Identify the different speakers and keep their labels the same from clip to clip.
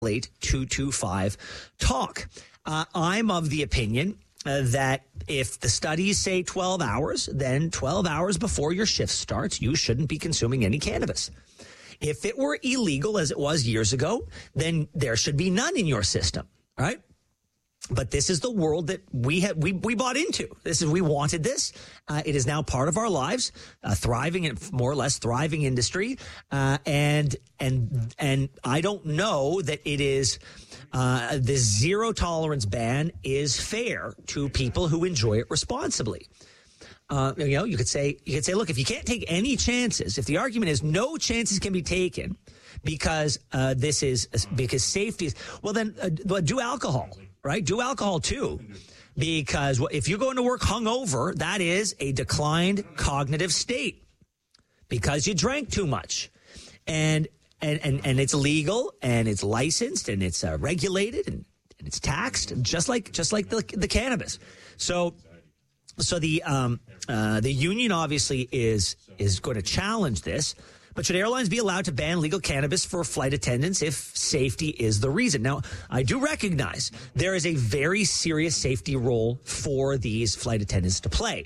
Speaker 1: 888-225 talk. I'm of the opinion that if the studies say 12 hours, then 12 hours before your shift starts, you shouldn't be consuming any cannabis. If it were illegal, as it was years ago, then there should be none in your system, right? But this is the world that we bought into. We wanted this. It is now part of our lives, thriving and more or less thriving industry. And I don't know that it is the zero tolerance ban is fair to people who enjoy it responsibly. You could say, look, if you can't take any chances, if the argument is no chances can be taken because because safety is, well, then do alcohol. Right? Do alcohol too, because if you're going to work hungover, that is a declined cognitive state because you drank too much, and it's legal and it's licensed and it's regulated and it's taxed just like the cannabis. So the union obviously is going to challenge this. But should airlines be allowed to ban legal cannabis for flight attendants if safety is the reason? Now, I do recognize there is a very serious safety role for these flight attendants to play.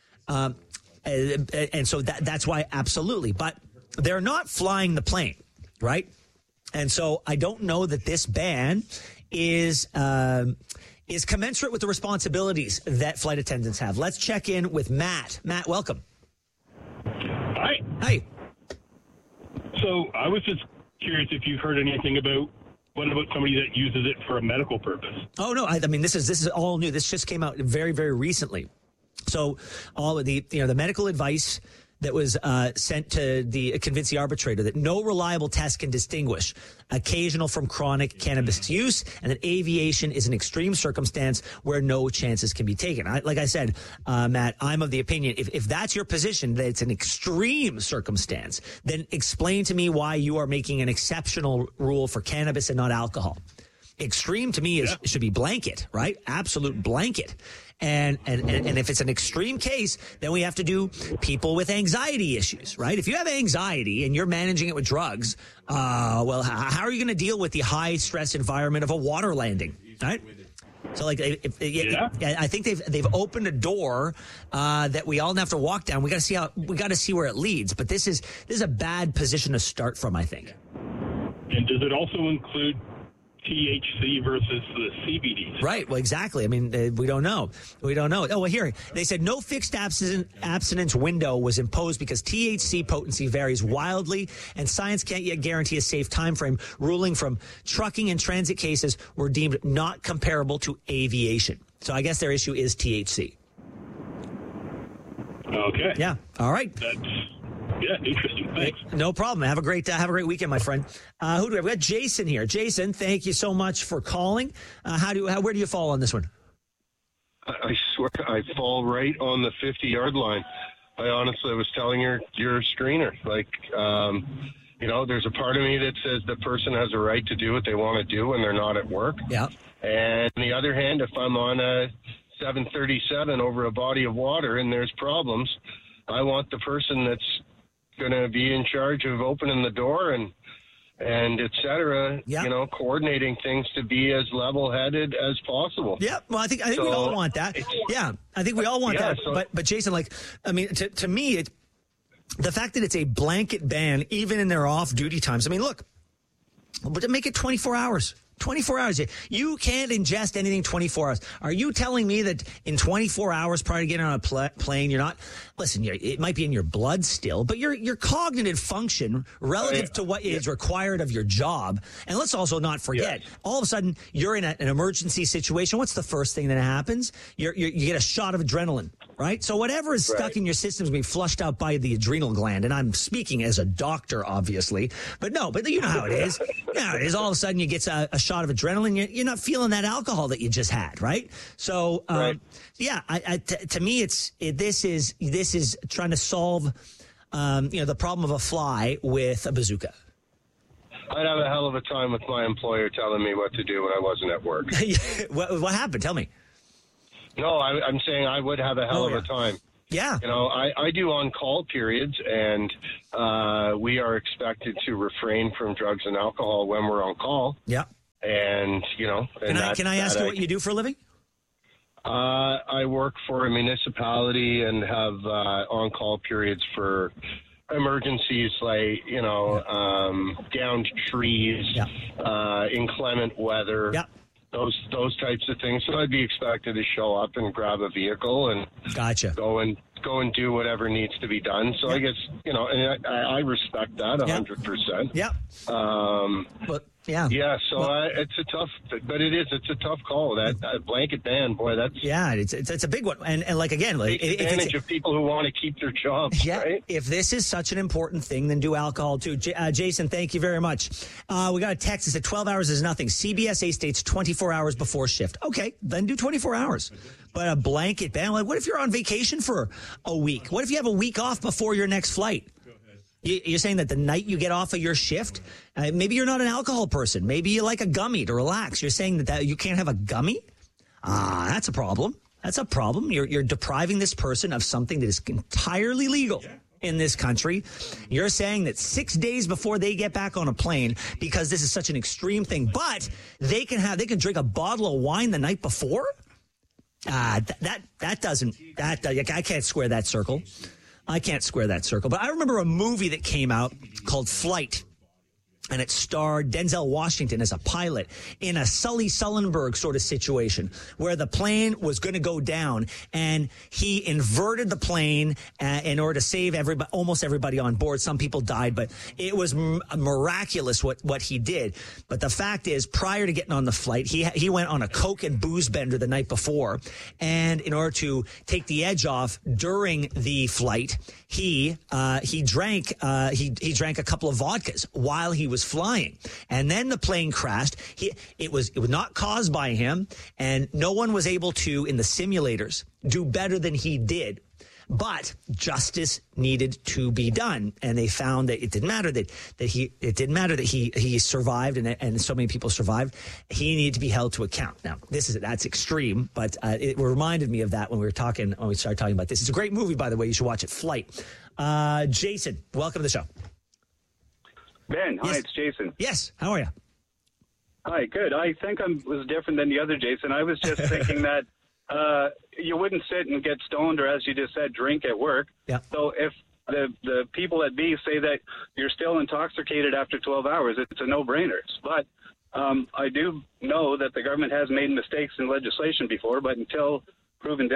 Speaker 1: And so that's why, absolutely. But they're not flying the plane, right? And so I don't know that this ban is commensurate with the responsibilities that flight attendants have. Let's check in with Matt. Matt, welcome.
Speaker 2: Hi.
Speaker 1: Hi.
Speaker 2: So I was just curious if you've heard anything about what about somebody that uses it for a medical purpose? Oh no,
Speaker 1: I mean this is all new. This just came out very, very recently. So all of the medical advice that was sent to convince the arbitrator that no reliable test can distinguish occasional from chronic cannabis use, and that aviation is an extreme circumstance where no chances can be taken. Like I said, Matt, I'm of the opinion if that's your position that it's an extreme circumstance, then explain to me why you are making an exceptional rule for cannabis and not alcohol. Extreme to me should be blanket, right? Absolute blanket. And if it's an extreme case, then we have to do people with anxiety issues, right? If you have anxiety and you're managing it with drugs, well, how are you going to deal with the high stress environment of a water landing, right? So, like, I think they've opened a door that we all have to walk down. We got to see where it leads. But this is a bad position to start from, I think.
Speaker 2: And does it also include THC versus the CBD?
Speaker 1: Right. Well, exactly. I mean, we don't know. Oh, well, here, they said no fixed abstinence window was imposed because THC potency varies wildly and science can't yet guarantee a safe time frame. Ruling from trucking and transit cases were deemed not comparable to aviation. So I guess their issue is THC.
Speaker 2: Okay.
Speaker 1: Yeah. All right.
Speaker 2: Interesting. Thanks.
Speaker 1: No problem. Have a great weekend, my friend. Who do we have? We got Jason here. Jason, thank you so much for calling. Where do you fall on this one?
Speaker 3: I swear I fall right on the 50-yard line. I honestly was telling you're a screener. Like, there's a part of me that says the person has a right to do what they want to do when they're not at work.
Speaker 1: Yeah.
Speaker 3: And on the other hand, if I'm on a 737 over a body of water and there's problems, I want the person that's going to be in charge of opening the door and et cetera, coordinating things to be as level-headed as possible.
Speaker 1: Yeah, well, I think we all want that. Yeah, I think we all want that. But Jason, to me, the fact that it's a blanket ban, even in their off-duty times. I mean, look, but to make it 24 hours. 24 hours. You can't ingest anything 24 hours. Are you telling me that in 24 hours prior to getting on a plane, you're not, listen, it might be in your blood still, but your cognitive function relative to what is required of your job. And let's also not forget, all of a sudden you're in an emergency situation. What's the first thing that happens? You get a shot of adrenaline, right? So whatever is stuck in your system is being flushed out by the adrenal gland. And I'm speaking as a doctor, obviously, but you know how it is. Yeah, it is. All of a sudden you get a shot of adrenaline, you're not feeling that alcohol that you just had, right? So, to me, this is trying to solve, the problem of a fly with a bazooka.
Speaker 3: I'd have a hell of a time with my employer telling me what to do when I wasn't at work.
Speaker 1: What happened? Tell me.
Speaker 3: No, I'm saying I would have a hell of a time.
Speaker 1: Yeah.
Speaker 3: I do on-call periods, and we are expected to refrain from drugs and alcohol when we're on call.
Speaker 1: Yeah.
Speaker 3: And,
Speaker 1: Can I ask you what you do for a living?
Speaker 3: I work for a municipality and have on-call periods for emergencies like, downed trees, inclement weather, those types of things. So I'd be expected to show up and grab a vehicle and go and do whatever needs to be done. So I guess, and I respect that 100%.
Speaker 1: Yeah. But
Speaker 3: it's a tough call. That blanket ban, boy, that's
Speaker 1: it's a big one. And like again, like
Speaker 3: advantage of people who want to keep their jobs.
Speaker 1: Yeah.
Speaker 3: Right?
Speaker 1: If this is such an important thing, then do alcohol too. Jason, thank you very much. We got a text that said 12 hours is nothing. CBSA states 24 hours before shift. Okay, then do 24 hours. But a blanket ban, like what if you're on vacation for a week? What if you have a week off before your next flight? You're saying that the night you get off of your shift, maybe you're not an alcohol person. Maybe you like a gummy to relax. You're saying that you can't have a gummy? That's a problem. That's a problem. You're depriving this person of something that is entirely legal in this country. You're saying that 6 days before they get back on a plane, because this is such an extreme thing, but they can drink a bottle of wine the night before? I can't square that circle. But I remember a movie that came out called Flight, and it starred Denzel Washington as a pilot in a Sully Sullenberg sort of situation where the plane was going to go down, and he inverted the plane in order to save almost everybody on board. Some people died, but it was miraculous what he did. But the fact is, prior to getting on the flight, he went on a Coke and booze bender the night before, and in order to take the edge off during the flight, he drank a couple of vodkas while he was flying, and then the plane crashed. It was not caused by him, and no one was able to, in the simulators, do better than he did. But justice needed to be done, and they found that it didn't matter that he survived, and so many people survived. He needed to be held to account. Now, that's extreme, but it reminded me of that when we started talking about this. It's a great movie, by the way. You should watch it. Flight. Jason, welcome to the show.
Speaker 4: Ben, hi, It's Jason.
Speaker 1: Yes, how are you?
Speaker 4: Hi, good. I think I was different than the other Jason. I was just thinking that you wouldn't sit and get stoned, or as you just said, drink at work.
Speaker 1: Yeah.
Speaker 4: So if the people at B say that you're still intoxicated after 12 hours, it's a no-brainer. But I do know that the government has made mistakes in legislation before, but until proven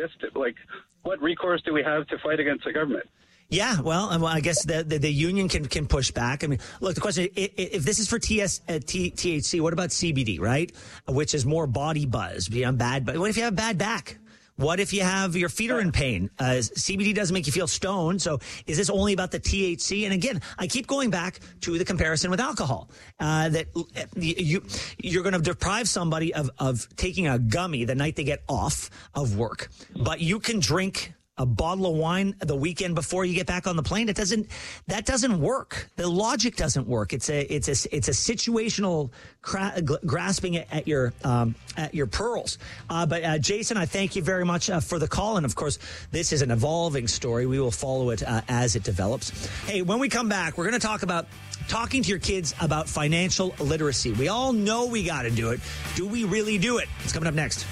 Speaker 4: what recourse do we have to fight against the government?
Speaker 1: Yeah, well, I guess the union can push back. I mean, look, the question is, if this is for THC, what about CBD, right? Which is more body buzz, bad. But what if you have a bad back? What if you have your feet are in pain? CBD doesn't make you feel stoned. So is this only about the THC? And again, I keep going back to the comparison with alcohol, that you're going to deprive somebody of taking a gummy the night they get off of work, but you can drink a bottle of wine the weekend before you get back on the plane. That doesn't work. The logic doesn't work. It's a situational grasping at your pearls. But Jason, I thank you very much for the call. And of course, this is an evolving story. We will follow it as it develops. Hey, when we come back, we're going to talk about talking to your kids about financial literacy. We all know we got to do it. Do we really do it? It's coming up next.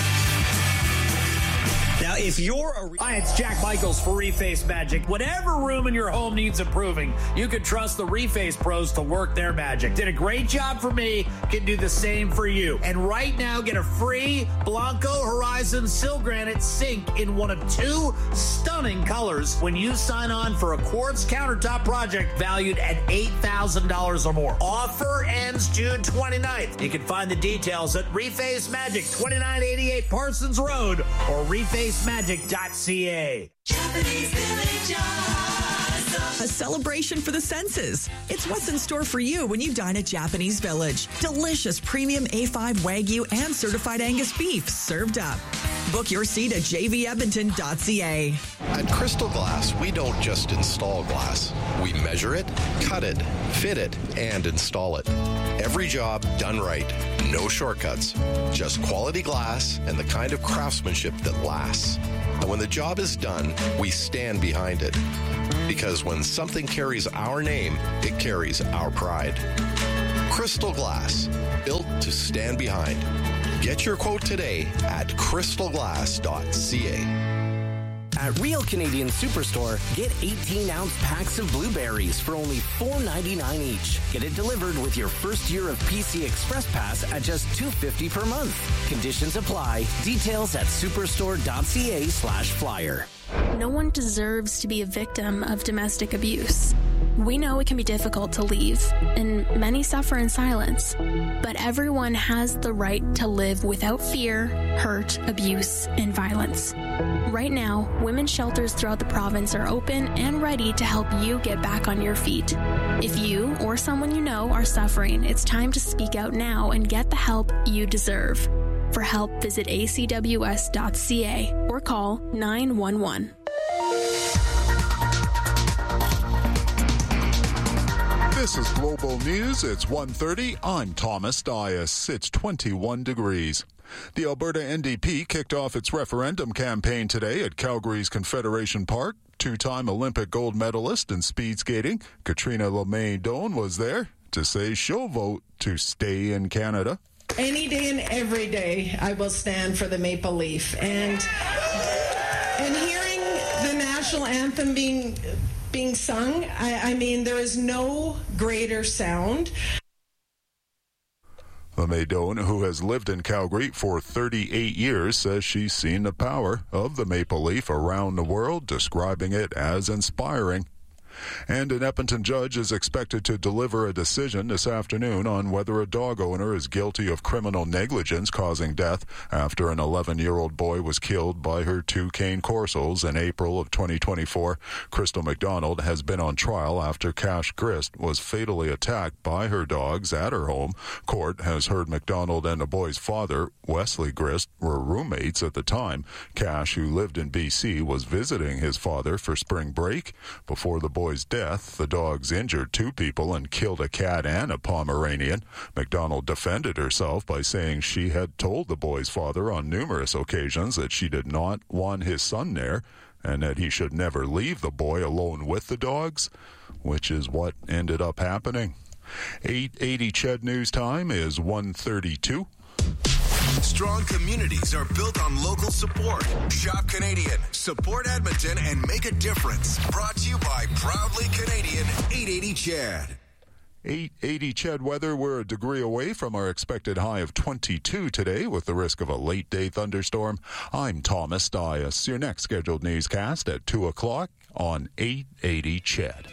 Speaker 1: Now, if you're
Speaker 5: Hi, it's Jack Michaels for Reface Magic. Whatever room in your home needs improving, you can trust the Reface pros to work their magic. Did a great job for me, can do the same for you. And right now, get a free Blanco Horizon Silgranite sink in one of 2 stunning colors when you sign on for a quartz countertop project valued at $8,000 or more. Offer ends June 29th. You can find the details at Reface Magic, 2988 Parsons Road, or refacemagic.ca.
Speaker 6: A celebration for the senses. It's what's in store for you when you dine at Japanese Village. Delicious premium A5 Wagyu and certified Angus beef served up. Book your seat at jvedmonton.ca.
Speaker 7: At Crystal Glass, we don't just install glass. We measure it, cut it, fit it, and install it. Every job done right. No shortcuts. Just quality glass and the kind of craftsmanship that lasts. And when the job is done, we stand behind it. Because when something carries our name, it carries our pride. Crystal Glass. built to stand behind. Get your quote today at crystalglass.ca.
Speaker 8: At Real Canadian Superstore, get 18-ounce packs of blueberries for only $4.99 each. Get it delivered with your first year of PC Express Pass at just $2.50 per month. Conditions apply. Details at superstore.ca/flyer.
Speaker 9: No one deserves to be a victim of domestic abuse. We know it can be difficult to leave, and many suffer in silence. But everyone has the right to live without fear, hurt, abuse, and violence. Right now, women's shelters throughout the province are open and ready to help you get back on your feet. If you or someone you know are suffering, it's time to speak out now and get the help you deserve. For help, visit acws.ca or call 911.
Speaker 10: This is Global News. It's 1:30. I'm Thomas Dias. It's 21 degrees. The Alberta NDP kicked off its referendum campaign today at Calgary's Confederation Park. Two-time Olympic gold medalist in speed skating, Katrina Lemaine-Doan, was there to say she'll vote to stay in Canada.
Speaker 11: Any day and every day, I will stand for the Maple Leaf. And hearing the national anthem being sung, I mean, there is no greater sound.
Speaker 10: Lemaine-Doan, who has lived in Calgary for 38 years, says she's seen the power of the Maple Leaf around the world, describing it as inspiring. And an Edmonton judge is expected to deliver a decision this afternoon on whether a dog owner is guilty of criminal negligence causing death after an 11-year-old boy was killed by her two cane corsos in April of 2024. Crystal McDonald has been on trial after Cash Grist was fatally attacked by her dogs at her home. Court has heard McDonald and the boy's father, Wesley Grist, were roommates at the time. Cash, who lived in BC, was visiting his father for spring break. Before the boy's death, the dogs injured two people and killed a cat and a Pomeranian. McDonald defended herself by saying she had told the boy's father on numerous occasions that she did not want his son there and that he should never leave the boy alone with the dogs, which is what ended up happening. 8:80 Ched News Time is 1:32.
Speaker 12: Strong communities are built on local support. Shop Canadian, support Edmonton, and make a difference. Brought to you by Proudly Canadian 880 Ched.
Speaker 10: 8:80 Ched weather. We're a degree away from our expected high of 22 today with the risk of a late-day thunderstorm. I'm Thomas Dias. Your next scheduled newscast at 2 o'clock on 880 Ched.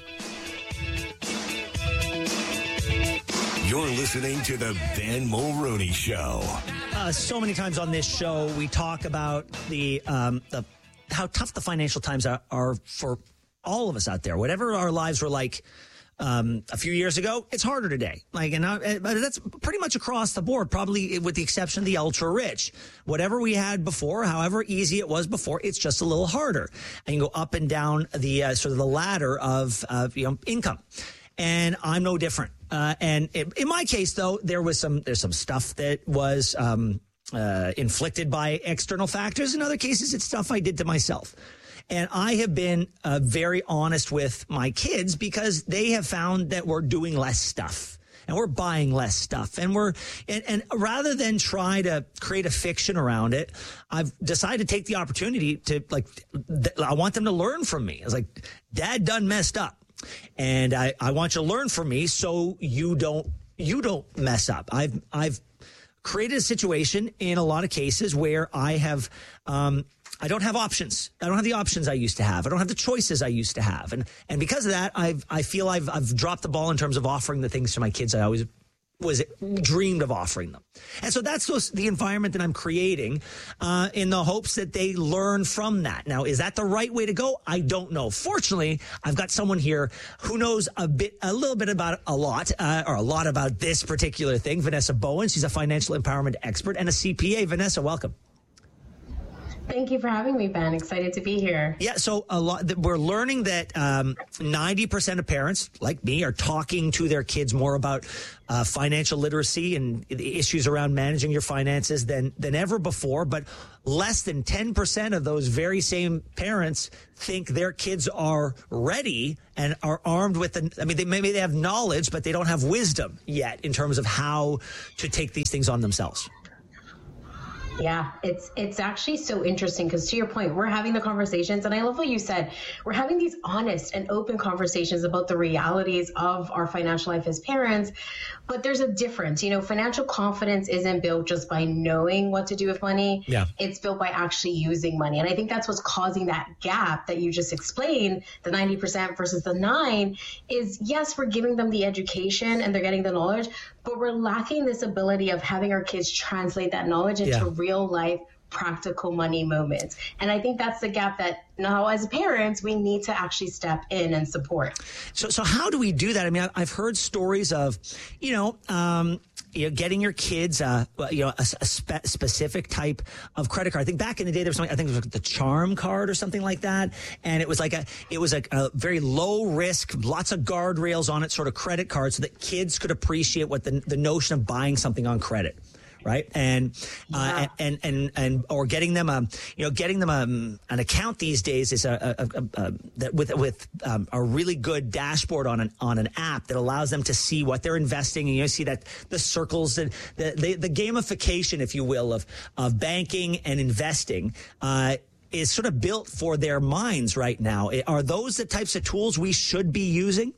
Speaker 12: You're listening to the Ben Mulroney Show.
Speaker 1: So many times on this show, we talk about the how tough the financial times are for all of us out there. Whatever our lives were like a few years ago, it's harder today. But that's pretty much across the board, probably with the exception of the ultra rich. Whatever we had before, however easy it was before, it's just a little harder. And you go up and down the sort of the ladder of income. And I'm no different. And in my case, though, there's some stuff that was inflicted by external factors. In other cases, it's stuff I did to myself. And I have been very honest with my kids because they have found that we're doing less stuff and we're buying less stuff. And and rather than try to create a fiction around it, I've decided to take the opportunity to I want them to learn from me. I was like, Dad done messed up. And I want you to learn from me so you don't mess up. I've created a situation in a lot of cases where I have I don't have options. I don't have the options I used to have. I don't have the choices I used to have. And because of that, I feel I've dropped the ball in terms of offering the things to my kids I always dreamed of offering them. And so that's the environment that I'm creating in the hopes that they learn from that. Now, is that the right way to go? I don't know. Fortunately, I've got someone here who knows a little bit about a lot about this particular thing. Vanessa Bowen. She's a financial empowerment expert and a CPA. Vanessa, welcome.
Speaker 13: Thank you for having me, Ben. Excited to be here.
Speaker 1: Yeah, so we're learning that 90% of parents, like me, are talking to their kids more about financial literacy and the issues around managing your finances than ever before. But less than 10% of those very same parents think their kids are ready and are armed with maybe they have knowledge, but they don't have wisdom yet in terms of how to take these things on themselves.
Speaker 13: Yeah, it's actually so interesting because to your point, we're having the conversations, and I love what you said. We're having these honest and open conversations about the realities of our financial life as parents, but there's a difference. Financial confidence isn't built just by knowing what to do with money.
Speaker 1: Yeah.
Speaker 13: It's built by actually using money. And I think that's what's causing that gap that you just explained, the 90% versus the 9%, is yes, we're giving them the education and they're getting the knowledge, but we're lacking this ability of having our kids translate that knowledge into real life practical money moments. And I think that's the gap that now as parents, we need to actually step in and support.
Speaker 1: So how do we do that? I mean, I've heard stories of, getting your kids, a specific type of credit card. I think back in the day, there was something, I think it was like the Charm card or something like that. And it was a very low risk, lots of guardrails on it, sort of credit card so that kids could appreciate what the notion of buying something on credit. Right. And or getting them an account these days is with a really good dashboard on an app that allows them to see what they're investing. And you see that the circles, the gamification, if you will, of banking and investing, is sort of built for their minds right now. Are those the types of tools we should be using?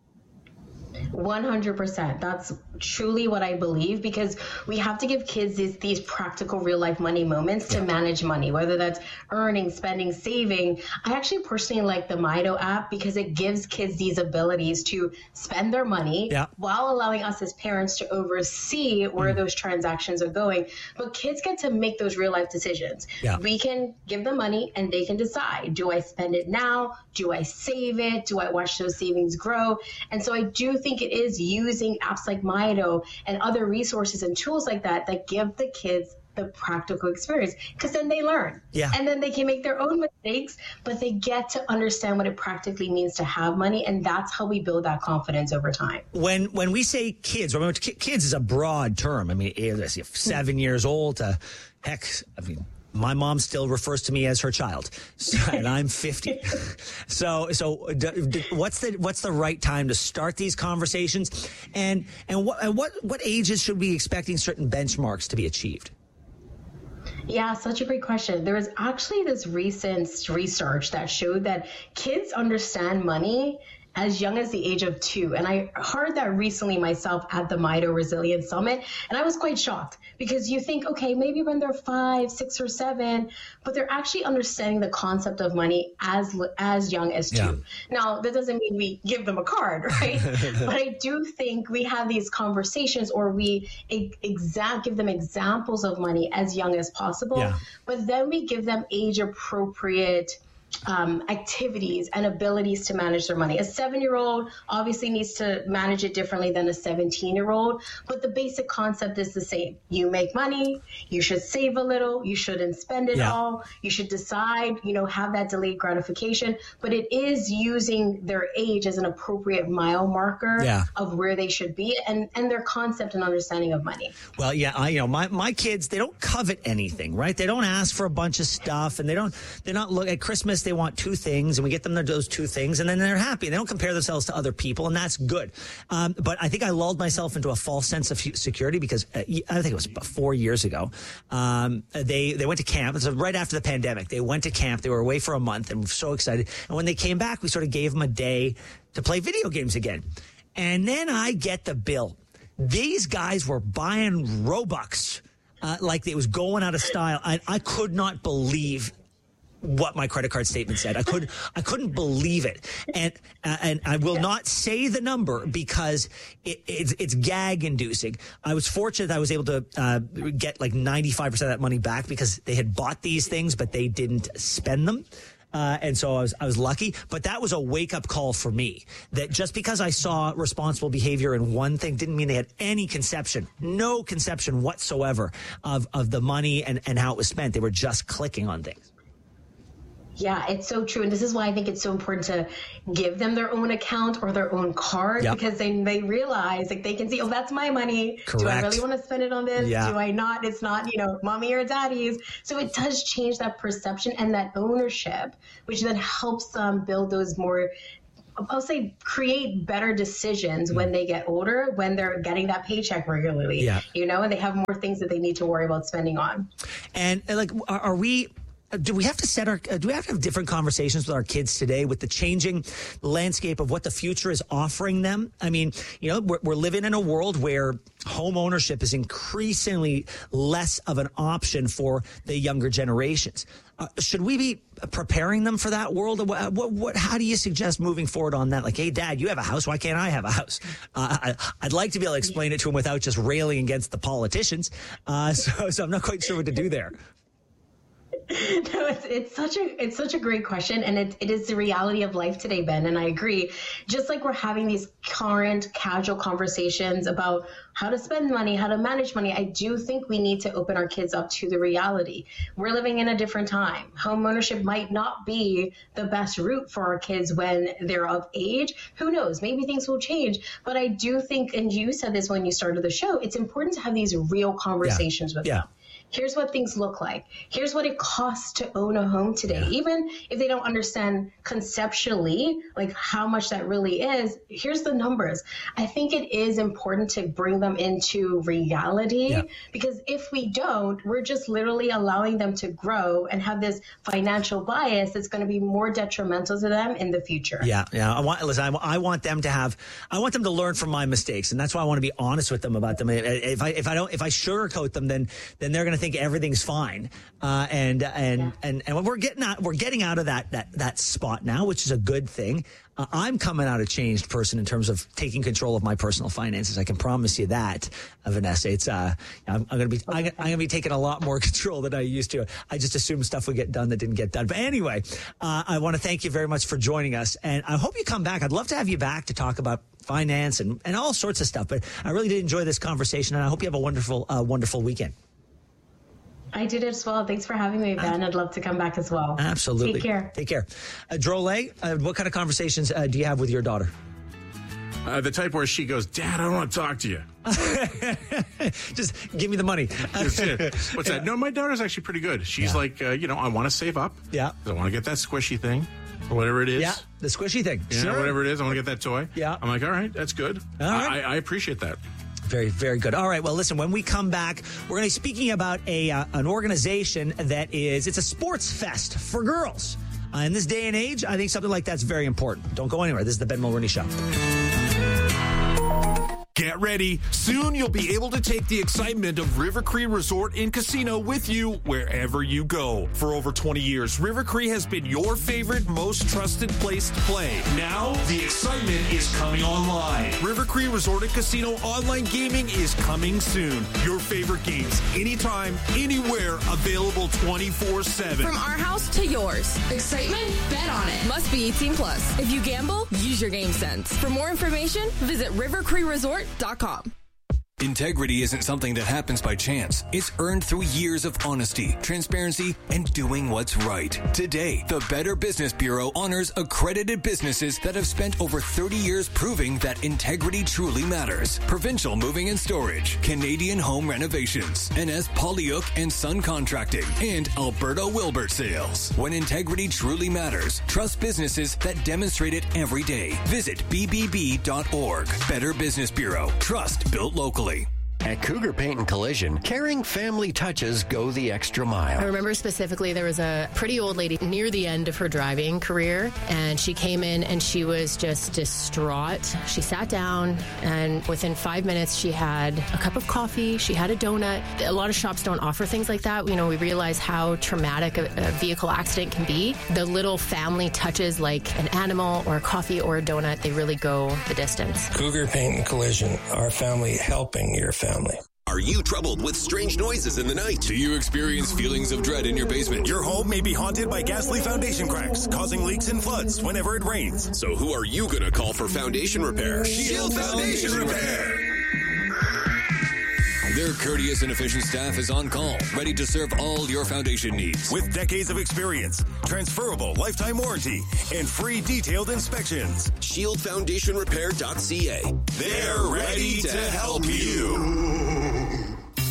Speaker 13: 100%. That's truly what I believe, because we have to give kids these practical real life money moments to manage money, whether that's earning, spending, saving. I actually personally like the Mido app because it gives kids these abilities to spend their money while allowing us as parents to oversee where those transactions are going. But kids get to make those real life decisions. Yeah. We can give them money and they can decide, do I spend it now? Do I save it? Do I watch those savings grow? And so I do think it is using apps like Mido and other resources and tools like that give the kids the practical experience, because then they learn. Yeah. And then they can make their own mistakes, but they get to understand what it practically means to have money. And that's how we build that confidence over time. When we say kids, remember, kids is a broad term. I mean, 7 years old to my mom still refers to me as her child, and I'm 50. So what's the right time to start these conversations, and what ages should we be expecting certain benchmarks to be achieved? Yeah, such a great question. There was actually this recent research that showed that kids understand money as young as the age of 2. And I heard that recently myself at the Mido Resilience Summit. And I was quite shocked, because you think, okay, maybe when they're 5, 6, or 7, but they're actually understanding the concept of money as young as 2. Yeah. Now, that doesn't mean we give them a card, right? But I do think we have these conversations, or we give them examples of money as young as possible. Yeah. But then we give them age appropriate activities and abilities to manage their money. A 7-year-old obviously needs to manage it differently than a 17-year-old, but the basic concept is the same. You make money, you should save a little, you shouldn't spend it all, you should decide, have that delayed gratification, but it is using their age as an appropriate mile marker of where they should be and their concept and understanding of money. Well, my kids, they don't covet anything, right? They don't ask for a bunch of stuff, and they're not look at Christmas. They want 2 things, and we get them those 2 things, and then they're happy. They don't compare themselves to other people, and that's good. But I think I lulled myself into a false sense of security, because I think it was about 4 years ago. They went to camp. It was right after the pandemic. They went to camp. They were away for a month, and were so excited. And when they came back, we sort of gave them a day to play video games again. And then I get the bill. These guys were buying Robux like it was going out of style. I could not believe what my credit card statement said. I couldn't believe it. And I will not say the number because it's gag inducing. I was fortunate I was able to get like 95% of that money back because they had bought these things, but they didn't spend them.
Speaker 1: And so I was lucky. But that was a wake-up call for me, that just because I saw responsible behavior in one thing didn't mean they had any conception, no conception whatsoever of the money and how it was spent. They were just clicking on things.
Speaker 13: Yeah, it's so true. And this is why I think it's so important to give them their own account or their own card, because they realize, like, they can see, oh, that's my money.
Speaker 1: Correct.
Speaker 13: Do I really want to spend it on this?
Speaker 1: Yeah.
Speaker 13: Do I not? It's not, mommy or daddy's. So it does change that perception and that ownership, which then helps them build those more, I'll say, create better decisions when they get older, when they're getting that paycheck regularly, and they have more things that they need to worry about spending on.
Speaker 1: And like, do we have to have different conversations with our kids today with the changing landscape of what the future is offering them? I mean, we're living in a world where home ownership is increasingly less of an option for the younger generations. Should we be preparing them for that world? How do you suggest moving forward on that? Like, hey, Dad, you have a house. Why can't I have a house? I'd like to be able to explain it to him without just railing against the politicians. So I'm not quite sure what to do there.
Speaker 13: No, it's such a great question, and it is the reality of life today, Ben. And I agree. Just like we're having these current casual conversations about how to spend money, how to manage money, I do think we need to open our kids up to the reality. We're living in a different time. Home ownership might not be the best route for our kids when they're of age. Who knows? Maybe things will change. But I do think, and you said this when you started the show, it's important to have these real conversations with them. Here's what things look like. Here's what it costs to own a home today. Even if they don't understand conceptually, like how much that really is, here's the numbers. I think it is important to bring them into reality, because if we don't, we're just literally allowing them to grow and have this financial bias that's going to be more detrimental to them in the future.
Speaker 1: I want them to learn from my mistakes, and that's why I want to be honest with them about them. If I sugarcoat them, then they're going to think everything's fine, and we're getting out of that spot now, which is a good thing. I'm coming out a changed person in terms of taking control of my personal finances. I can promise you that, Vanessa. It's I'm going to be taking a lot more control than I used to. I just assumed stuff would get done that didn't get done. But anyway, I want to thank you very much for joining us, and I hope you come back. I'd love to have you back to talk about finance and all sorts of stuff. But I really did enjoy this conversation, and I hope you have a wonderful weekend.
Speaker 13: I did as well. Thanks for having me, Ben. I'd love to come back as well.
Speaker 1: Absolutely.
Speaker 13: Take care.
Speaker 1: Drole, what kind of conversations do you have with your daughter?
Speaker 14: The type where she goes, Dad, I don't want to talk to you.
Speaker 1: Just give me the money.
Speaker 14: What's that? No, my daughter's actually pretty good. She's like, I want to save up.
Speaker 1: Yeah.
Speaker 14: I want to get that squishy thing or whatever it is.
Speaker 1: Yeah, the squishy thing.
Speaker 14: Yeah,
Speaker 1: sure.
Speaker 14: Whatever it is. I want to get that toy.
Speaker 1: Yeah.
Speaker 14: I'm like, all right, that's good.
Speaker 1: All right.
Speaker 14: I appreciate that.
Speaker 1: Very, very good. All right. Well, listen, when we come back, we're going to be speaking about an organization it's a sports fest for girls. In this day and age, I think something like that's very important. Don't go anywhere. This is the Ben Mulroney Show.
Speaker 15: Get ready. Soon you'll be able to take the excitement of River Cree Resort and Casino with you wherever you go. For over 20 years, River Cree has been your favorite, most trusted place to play. Now, the excitement is coming online. River Cree Resort and Casino online gaming is coming soon. Your favorite games, anytime, anywhere, available 24/7.
Speaker 16: From our house to yours. Excitement? Bet on it. Must be 18 plus. If you gamble, use your game sense. For more information, visit rivercreeresort.com.
Speaker 17: Integrity isn't something that happens by chance. It's earned through years of honesty, transparency, and doing what's right. Today, the Better Business Bureau honors accredited businesses that have spent over 30 years proving that integrity truly matters. Provincial Moving and Storage, Canadian Home Renovations, NS Polyuk and Sun Contracting, and Alberta Wilbert Sales. When integrity truly matters, trust businesses that demonstrate it every day. Visit bbb.org. Better Business Bureau. Trust built locally.
Speaker 18: At Cougar Paint and Collision, caring family touches go the extra mile.
Speaker 19: I remember specifically there was a pretty old lady near the end of her driving career, and she came in and she was just distraught. She sat down, and within 5 minutes she had a cup of coffee, she had a donut. A lot of shops don't offer things like that. We realize how traumatic a vehicle accident can be. The little family touches like an animal or a coffee or a donut, they really go the distance.
Speaker 20: Cougar Paint and Collision, our family helping your family. Are you troubled with strange noises in the night?
Speaker 21: Do you experience feelings of dread in your basement?
Speaker 22: Your home may be haunted by ghastly foundation cracks, causing leaks and floods whenever it rains.
Speaker 20: So who are you going to call for foundation repair?
Speaker 21: Shield Foundation Repair! Their courteous and efficient staff is on call, ready to serve all your foundation needs.
Speaker 22: With decades of experience, transferable lifetime warranty, and free detailed inspections.
Speaker 20: ShieldFoundationRepair.ca.
Speaker 22: They're ready to help you.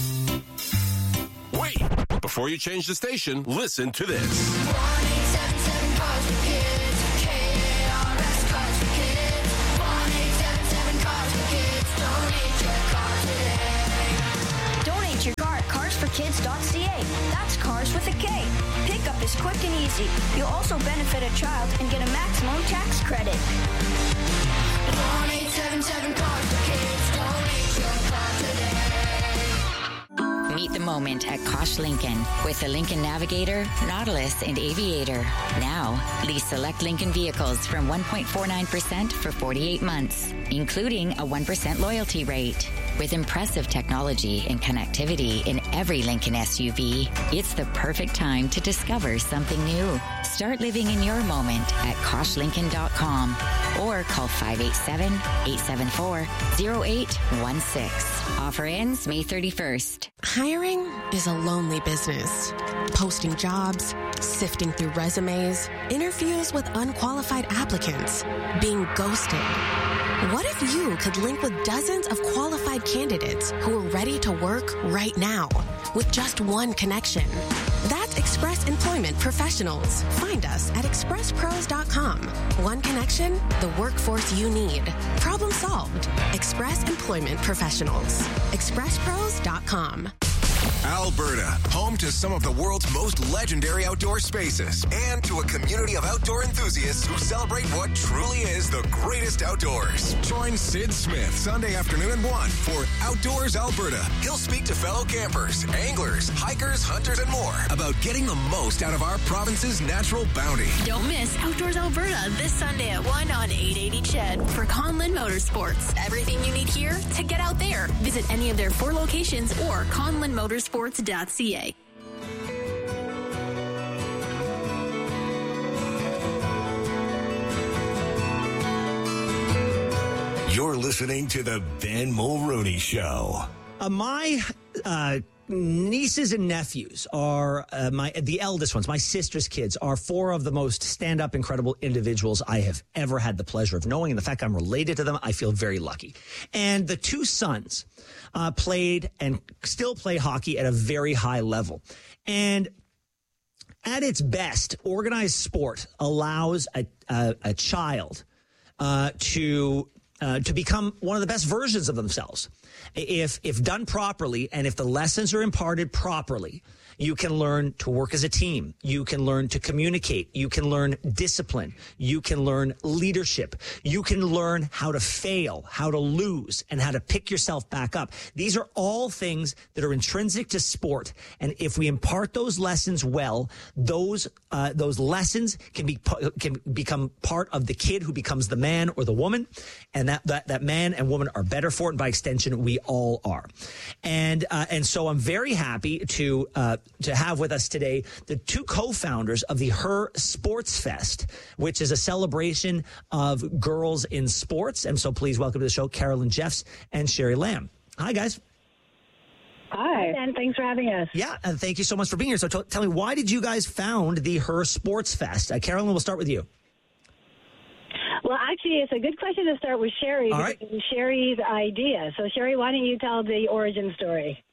Speaker 21: Wait! Before you change the station, listen to this.
Speaker 23: 1-877 Cars for Kids. KARS Cars for Kids. 1-877 Cars for Kids. Donate your car today.
Speaker 24: Donate your car at carsforkids.ca. That's cars with a K. Pickup is quick and easy. You'll also benefit a child and get a maximum tax credit.
Speaker 23: 1-877 Cars for Kids. Donate your car today.
Speaker 25: Meet the moment at Kosh Lincoln with the Lincoln Navigator, Nautilus, and Aviator. Now, lease select Lincoln vehicles from 1.49% for 48 months, including a 1% loyalty rate. With impressive technology and connectivity in every Lincoln SUV, it's the perfect time to discover something new. Start living in your moment at KoshLincoln.com or call 587-874-0816. Offer ends May 31st.
Speaker 26: Hiring is a lonely business. Posting jobs, sifting through resumes, interviews with unqualified applicants, being ghosted. What if you could link with dozens of qualified candidates who are ready to work right now with just one connection? That's Express Employment Professionals. Find us at expresspros.com. One connection, the workforce you need. Problem solved. Express Employment Professionals. expresspros.com.
Speaker 12: Alberta, home to some of the world's most legendary outdoor spaces and to a community of outdoor enthusiasts who celebrate what truly is the greatest outdoors. Join Sid Smith Sunday afternoon at 1 for Outdoors Alberta. He'll speak to fellow campers, anglers, hikers, hunters, and more about getting the most out of our province's natural bounty.
Speaker 27: Don't miss Outdoors Alberta this Sunday at 1 on 880 Ched for Conlin Motorsports. Everything you need here to get out there. Visit any of their 4 locations or conlinmotorsports.ca.
Speaker 12: You're listening to the Ben Mulroney Show.
Speaker 1: My nieces and nephews are the eldest ones. My sister's kids are 4 of the most stand-up, incredible individuals I have ever had the pleasure of knowing. And the fact I'm related to them, I feel very lucky. And the 2 sons played and still play hockey at a very high level. And at its best, organized sport allows a child to become one of the best versions of themselves. If done properly and if the lessons are imparted properly, you can learn to work as a team. You can learn to communicate. You can learn discipline. You can learn leadership. You can learn how to fail, how to lose, and how to pick yourself back up. These are all things that are intrinsic to sport. And if we impart those lessons well, those lessons can become part of the kid who becomes the man or the woman. And that man and woman are better for it. And by extension, we all are. And so I'm very happy to have with us today the 2 co-founders of the Her Sports Fest, which is a celebration of girls in sports. And so please welcome to the show, Carolyn Jeffs and Sherry Lamb. Hi, guys.
Speaker 28: Hi, and thanks for having us.
Speaker 1: Yeah, and thank you so much for being here. So tell me, why did you guys found the Her Sports Fest? Carolyn, we'll start with you.
Speaker 28: Well, actually, it's a good question to start with Sherry.
Speaker 1: All right.
Speaker 28: It was Sherry's idea. So, Sherry, why don't you tell the origin story?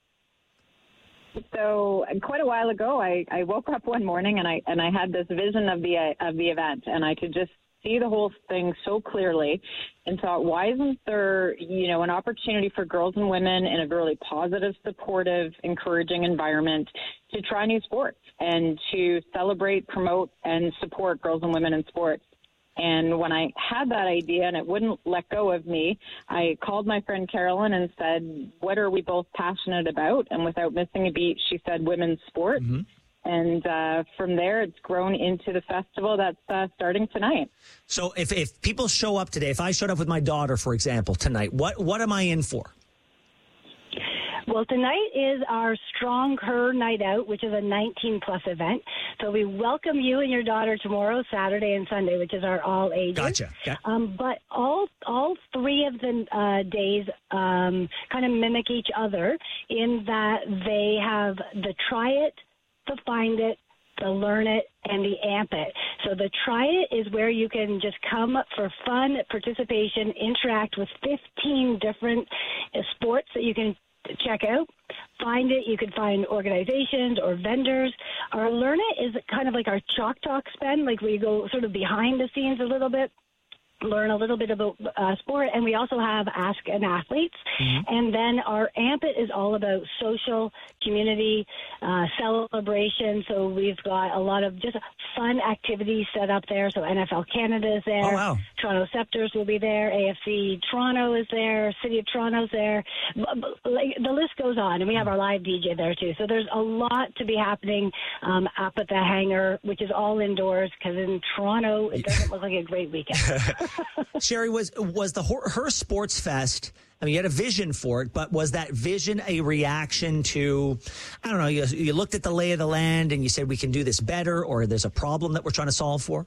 Speaker 29: So quite a while ago, I woke up one morning and I had this vision of the event, and I could just see the whole thing so clearly, and thought, why isn't there an opportunity for girls and women in a really positive, supportive, encouraging environment to try new sports and to celebrate, promote, and support girls and women in sports? And when I had that idea and it wouldn't let go of me, I called my friend Carolyn and said, what are we both passionate about? And without missing a beat, she said women's sports. Mm-hmm. And from there, it's grown into the festival that's starting tonight.
Speaker 1: So if people show up today, if I showed up with my daughter, for example, tonight, what am I in for?
Speaker 28: Well, tonight is our Strong Her Night Out, which is a 19-plus event. So we welcome you and your daughter tomorrow, Saturday and Sunday, which is our all ages.
Speaker 1: Gotcha. Okay.
Speaker 28: But all three of the days kind of mimic each other in that they have the Try It, the Find It, the Learn It, and the Amp It. So the Try It is where you can just come for fun, participation, interact with 15 different sports that you can check out. Find It, you can find organizations or vendors. Our Learn It is kind of like our Chalk Talk spend, like we go sort of behind the scenes a little bit, learn a little bit about sport, and we also have Ask an Athletes. And then our Amp It is all about social, community, celebration. So we've got a lot of just fun activities set up there. So NFL Canada is there.
Speaker 1: Oh, wow.
Speaker 28: Toronto Scepters will be there. AFC Toronto is there. City of Toronto's there. Like, the list goes on, and we have our live DJ there too. So there's a lot to be happening up at the hangar, which is all indoors, because in Toronto it doesn't look like a great weekend.
Speaker 1: Sherry, was the Her Sports Fest, I mean, you had a vision for it, but was that vision a reaction to, I don't know, you looked at the lay of the land and you said we can do this better, or there's a problem that we're trying to solve for?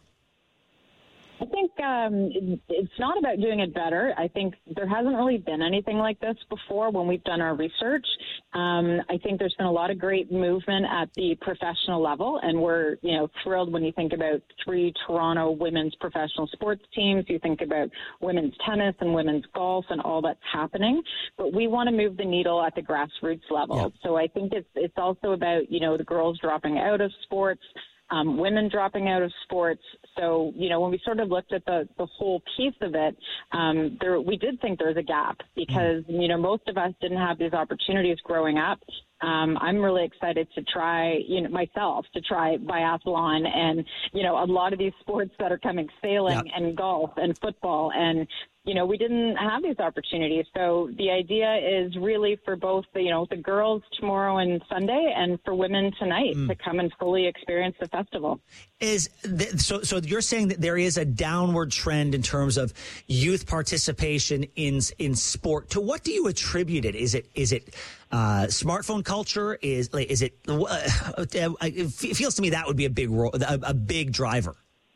Speaker 29: I think it's not about doing it better. I think there hasn't really been anything like this before when we've done our research. I think there's been a lot of great movement at the professional level, and we're thrilled when you think about 3 Toronto women's professional sports teams. You think about women's tennis and women's golf and all that's happening. But we want to move the needle at the grassroots level. Yeah. So I think it's also about the girls dropping out of sports. Women dropping out of sports. So, when we sort of looked at the whole piece of it, we did think there was a gap because, most of us didn't have these opportunities growing up. I'm really excited to try, myself, to try biathlon and, a lot of these sports that are coming, sailing and golf and football. And, we didn't have these opportunities. So the idea is really for both, the girls tomorrow and Sunday and for women tonight to come and fully experience the festival.
Speaker 1: So you're saying that there is a downward trend in terms of youth participation in sport. To what do you attribute it? Is it smartphone culture? Is it? It feels to me that would be a big driver.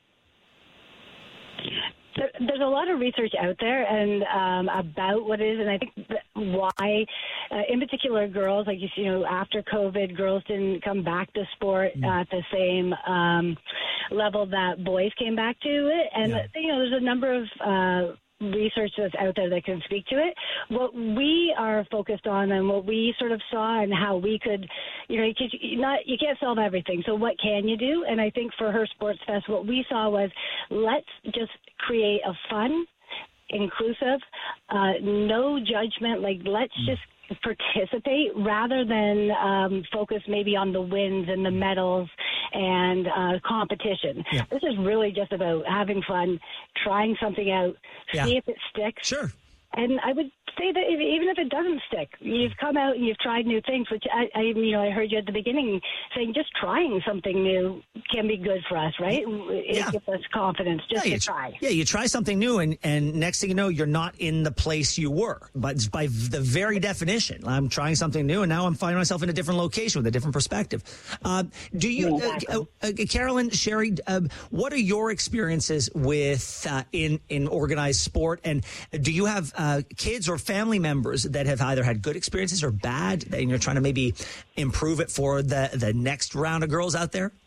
Speaker 28: There's a lot of research out there and about what it is, and I think why, in particular, girls, like after COVID, girls didn't come back to sport at the same level that boys came back to it, and there's a number of research that's out there that can speak to it. What we are focused on and what we sort of saw and how we could, you can't solve everything. So what can you do? And I think for Her Sports Fest, what we saw was let's just create a fun, inclusive, no judgment, let's just participate rather than focus maybe on the wins and the medals and competition. Yeah. This is really just about having fun, trying something out, see if it sticks.
Speaker 1: Sure.
Speaker 28: And I would say that even if it doesn't stick, you've come out and you've tried new things, which I heard you at the beginning saying just trying something new can be good for us, right? It gives us confidence just to try.
Speaker 1: Yeah, you try something new and next thing you know, you're not in the place you were. But by the very definition, I'm trying something new and now I'm finding myself in a different location with a different perspective. Do you, Carolyn, Sherry, what are your experiences with in organized sport? And do you have kids or family members that have either had good experiences or bad, and you're trying to maybe improve it for the next round of girls out there?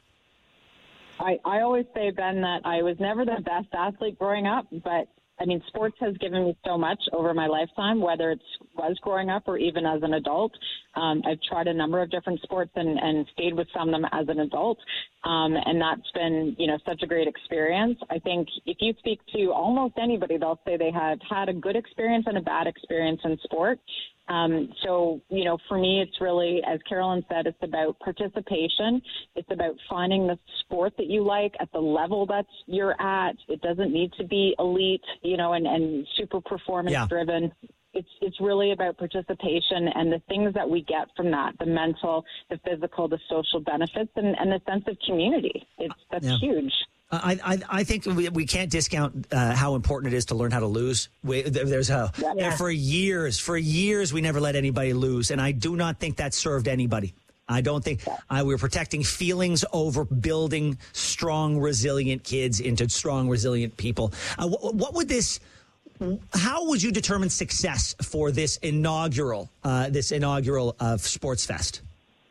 Speaker 29: I always say, Ben, that I was never the best athlete growing up, but sports has given me so much over my lifetime, whether it was growing up or even as an adult. I've tried a number of different sports and stayed with some of them as an adult. And that's been, such a great experience. I think if you speak to almost anybody, they'll say they have had a good experience and a bad experience in sport. So, for me, it's really, as Carolyn said, it's about participation. It's about finding the sport that you like at the level that you're at. It doesn't need to be elite, and super performance driven. It's really about participation and the things that we get from that, the mental, the physical, the social benefits, and the sense of community. That's huge.
Speaker 1: I think we can't discount how important it is to learn how to lose. For years, we never let anybody lose, and I do not think that served anybody. I don't think we're protecting feelings over building strong, resilient kids into strong, resilient people. How would you determine success for this inaugural Sports Fest?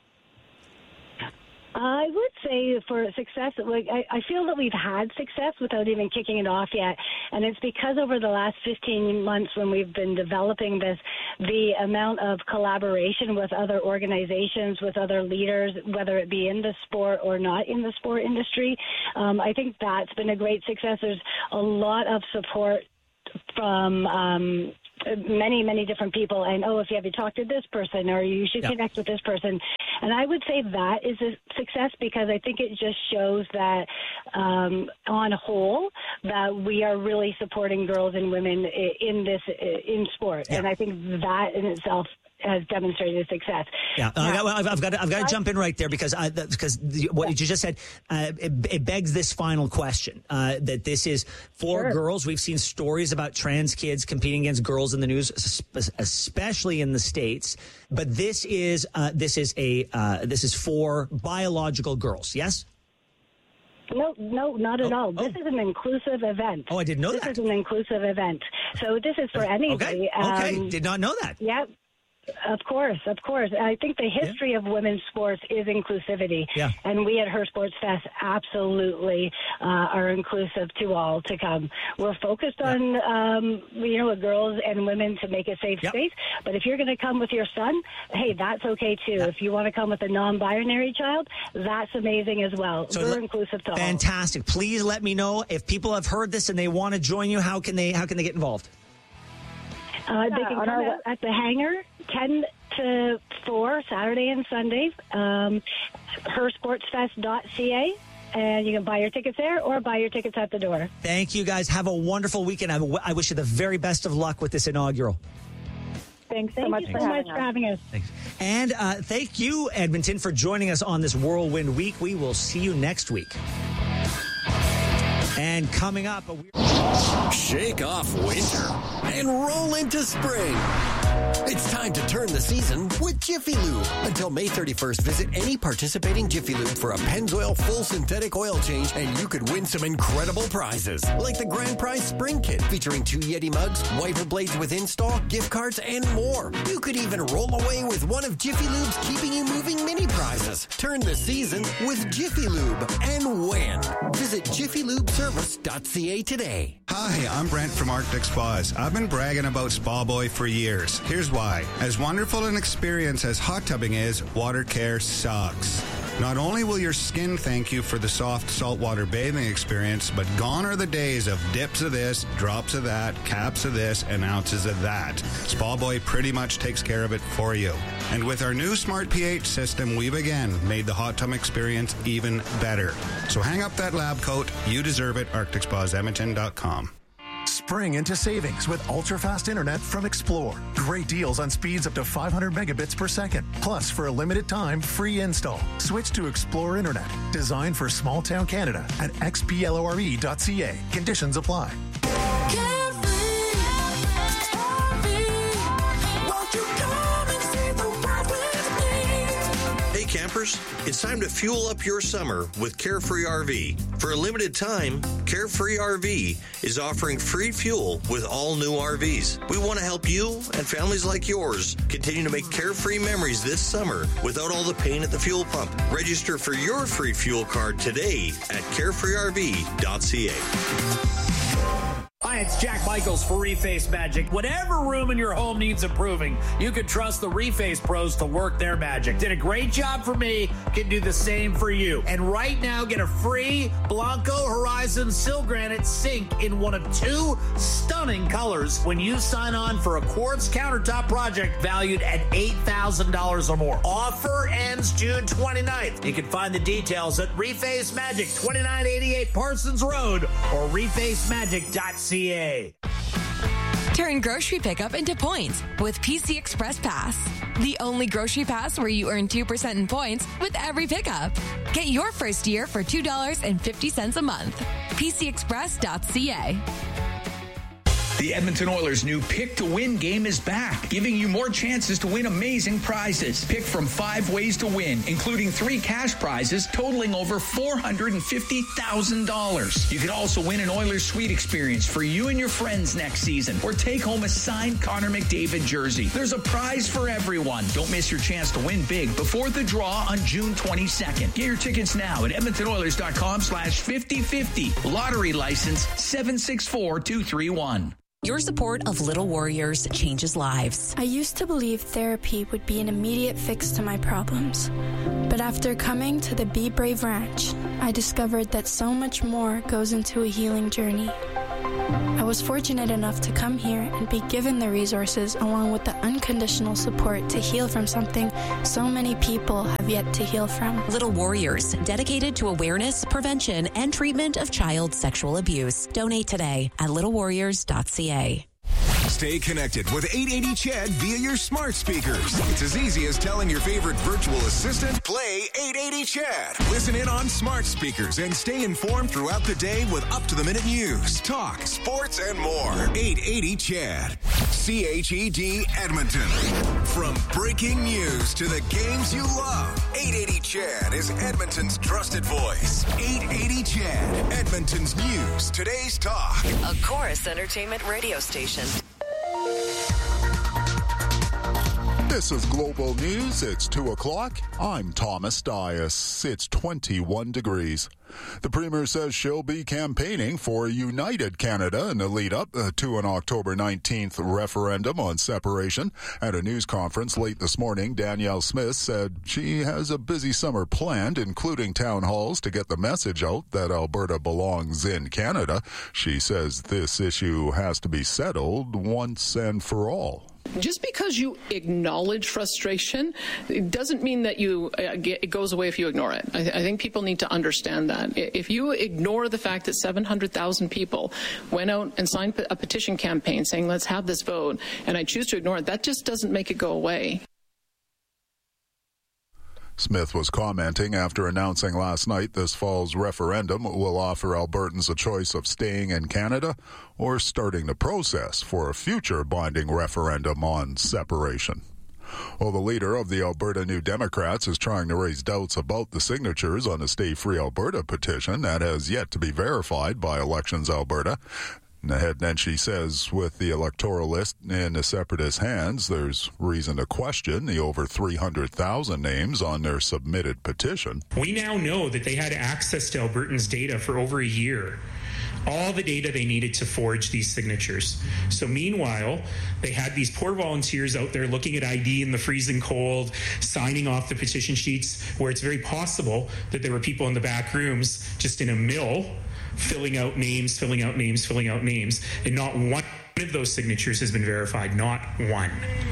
Speaker 28: I would say for success, I feel that we've had success without even kicking it off yet. And it's because over the last 15 months when we've been developing this, the amount of collaboration with other organizations, with other leaders, whether it be in the sport or not in the sport industry, I think that's been a great success. There's a lot of support from many different people, and if you talked to this person, or you should connect with this person. And I would say that is a success, because I think it just shows that on whole that we are really supporting girls and women in sport. And I think that in itself has demonstrated success. Yeah,
Speaker 1: I've got to jump in right there because what you just said it begs this final question that this is for girls. We've seen stories about trans kids competing against girls in the news, especially in the States. But this is for biological girls. Yes.
Speaker 28: No, not at all. This is an inclusive event.
Speaker 1: Oh, I didn't know that.
Speaker 28: This is an inclusive event. So this is for anybody.
Speaker 1: Okay. Did not know that.
Speaker 28: Yep. Of course. I think the history of women's sports is inclusivity. Yeah. And we at Her Sports Fest absolutely are inclusive to all to come. We're focused on, with girls and women to make a safe space. But if you're going to come with your son, hey, that's okay too. If you want to come with a non-binary child, that's amazing as well. So we're inclusive to all.
Speaker 1: Fantastic. Please let me know if people have heard this and they want to join you. How can they get involved?
Speaker 28: They can come out at the hangar 10 to 4, Saturday and Sunday, hersportsfest.ca, and you can buy your tickets there or buy your tickets at the door.
Speaker 1: Thank you, guys. Have a wonderful weekend. I wish you the very best of luck with this inaugural.
Speaker 28: Thanks so much for having us.
Speaker 1: Thanks. And thank you, Edmonton, for joining us on this Whirlwind Week. We will see you next week. And coming up,
Speaker 22: shake off winter and roll into spring. It's time to turn the season with Jiffy Lube. Until May 31st, visit any participating Jiffy Lube for a Pennzoil full synthetic oil change, and you could win some incredible prizes, like the Grand Prize Spring Kit featuring 2 Yeti mugs, wiper blades with install, gift cards, and more. You could even roll away with one of Jiffy Lube's Keeping You Moving mini prizes. Turn the season with Jiffy Lube and win. Visit jiffylubeservice.ca today.
Speaker 2: Hi, I'm Brent from Arctic Spas. I've been bragging about Spa Boy for years. Here's why. As wonderful an experience as hot tubbing is, water care sucks. Not only will your skin thank you for the soft saltwater bathing experience, but gone are the days of dips of this, drops of that, caps of this, and ounces of that. Spa Boy pretty much takes care of it for you. And with our new Smart pH system, we've again made the hot tub experience even better. So hang up that lab coat. You deserve it. ArcticSpasEdmonton.com.
Speaker 3: Spring into savings with ultra-fast internet from Explore. Great deals on speeds up to 500 megabits per second. Plus, for a limited time, free install. Switch to Explore Internet, designed for small-town Canada at xplore.ca. Conditions apply.
Speaker 4: Campers, it's time to fuel up your summer with Carefree RV. For a limited time, Carefree RV is offering free fuel with all new RVs. We want to help you and families like yours continue to make carefree memories this summer without all the pain at the fuel pump. Register for your free fuel card today at carefreerv.ca.
Speaker 5: Hi, it's Jack Michaels for Reface Magic. Whatever room in your home needs improving, you can trust the Reface pros to work their magic. Did a great job for me, can do the same for you. And right now, get a free Blanco Horizon Silgranite sink in one of 2 stunning colors when you sign on for a quartz countertop project valued at $8,000 or more. Offer ends June 29th. You can find the details at Reface Magic, 2988 Parsons Road, or refacemagic.ca.
Speaker 6: Turn grocery pickup into points with PC Express Pass. The only grocery pass where you earn 2% in points with every pickup. Get your first year for $2.50 a month. PCExpress.ca.
Speaker 7: The Edmonton Oilers' new Pick to Win game is back, giving you more chances to win amazing prizes. Pick from 5 ways to win, including 3 cash prizes totaling over $450,000. You could also win an Oilers suite experience for you and your friends next season, or take home a signed Connor McDavid jersey. There's a prize for everyone. Don't miss your chance to win big before the draw on June 22nd. Get your tickets now at EdmontonOilers.com/5050. Lottery license 764231.
Speaker 8: Your support of Little Warriors changes lives.
Speaker 9: I used to believe therapy would be an immediate fix to my problems. But after coming to the Be Brave Ranch, I discovered that so much more goes into a healing journey. I was fortunate enough to come here and be given the resources along with the unconditional support to heal from something so many people have yet to heal from.
Speaker 8: Little Warriors, dedicated to awareness, prevention, and treatment of child sexual abuse. Donate today at littlewarriors.ca.
Speaker 12: Stay connected with 880 CHED via your smart speakers. It's as easy as telling your favorite virtual assistant, play 880 CHED. Listen in on smart speakers and stay informed throughout the day with up-to-the-minute news, talk, sports, and more. 880 CHED. CHED Edmonton. From breaking news to the games you love, 880 CHED is Edmonton's trusted voice. 880 CHED, Edmonton's news, today's talk.
Speaker 8: A Chorus Entertainment radio station.
Speaker 10: This is Global News. It's 2 o'clock. I'm Thomas Dias. It's 21 degrees. The Premier says she'll be campaigning for United Canada in the lead-up to an October 19th referendum on separation. At a news conference late this morning, Danielle Smith said she has a busy summer planned, including town halls, to get the message out that Alberta belongs in Canada. She says this issue has to be settled once and for all.
Speaker 11: Just because you acknowledge frustration, it doesn't mean that it goes away if you ignore it. I think people need to understand that. If you ignore the fact that 700,000 people went out and signed a petition campaign saying, let's have this vote, and I choose to ignore it, that just doesn't make it go away.
Speaker 10: Smith was commenting after announcing last night this fall's referendum will offer Albertans a choice of staying in Canada or starting the process for a future binding referendum on separation. Well, the leader of the Alberta New Democrats is trying to raise doubts about the signatures on the Stay Free Alberta petition that has yet to be verified by Elections Alberta. And she says with the electoral list in the separatist hands, there's reason to question the over 300,000 names on their submitted petition.
Speaker 13: We now know that they had access to Albertans' data for over a year. All the data they needed to forge these signatures. So meanwhile, they had these poor volunteers out there looking at ID in the freezing cold, signing off the petition sheets, where it's very possible that there were people in the back rooms just in a mill filling out names, and not one of those signatures has been verified, not one.